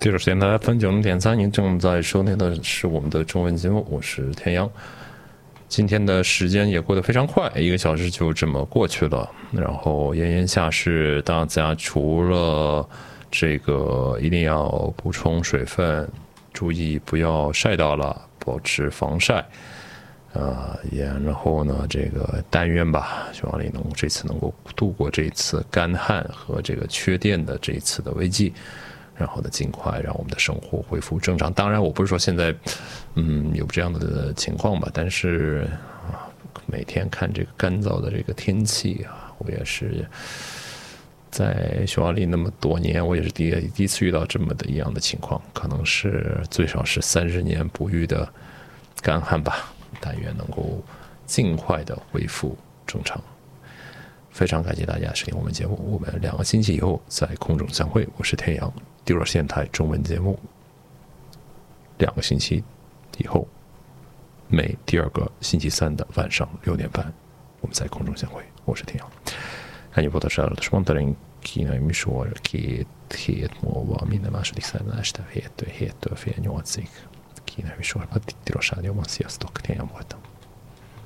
第二时间大家分90.3，您正在收听的是我们的中文节目，我是田阳。今天的时间也过得非常快，1个小时就这么过去了。然后炎炎夏日，大家除了这个一定要补充水分，注意不要晒到了，保持防晒。然后呢，这个但愿吧，希望你这次能够度过这一次干旱和这个缺电的这一次的危机。然后呢，尽快让我们的生活恢复正常。当然，我不是说现在，有这样的情况吧，但是每天看这个干燥的这个天气啊，我也是在匈牙利那么多年，我也是第一次遇到这么的一样的情况，可能是最少是30年不遇的干旱吧。但愿能够尽快的恢复正常。非常感谢大家收听我们节目，我们2个星期以后在空中相会。我是田阳，第二线台中文节目2个星期以后，每第2个星期3的晚上6点半，我们在空中相会。我是田阳。Ennyi volt a sajnálatos mondanénk, kínai műsor 2 hét múlva minden második szerdán este 7-től fél 8-ig. Kínai műsorban Tilos Rádióban. Sziasztok,田阳voltam.